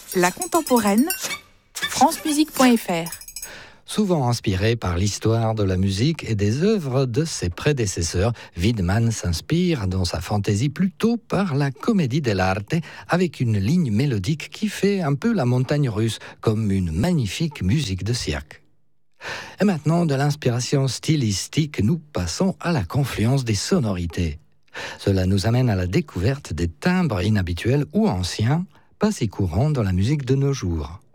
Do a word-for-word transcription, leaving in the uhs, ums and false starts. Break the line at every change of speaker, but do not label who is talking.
La contemporaine, francemusique point f r.
Souvent inspiré par l'histoire de la musique et des œuvres de ses prédécesseurs, Wiedemann s'inspire dans sa fantaisie plutôt par la comédie dell'arte, avec une ligne mélodique qui fait un peu la montagne russe, comme une magnifique musique de cirque. Et maintenant, de l'inspiration stylistique, nous passons à la confluence des sonorités. Cela nous amène à la découverte des timbres inhabituels ou anciens, pas si courants dans la musique de nos jours.